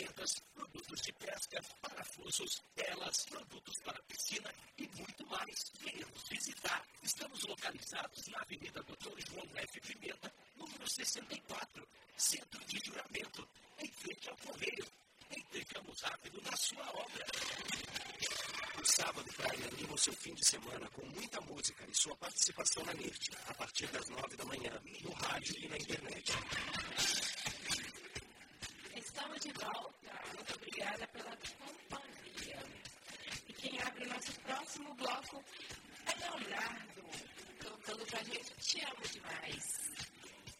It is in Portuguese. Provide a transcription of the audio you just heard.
ferramentas, produtos de pesca, parafusos, telas, produtos para piscina e muito mais. Venha nos visitar. Estamos localizados na Avenida Dr. João F. Pimenta, número 64, Centro de Juramento, em frente ao Correio. Entregamos rápido na sua obra. O Sábado Praia anima o seu fim de semana com muita música e sua participação na NIRT, a partir das 9 da manhã, no rádio e na internet.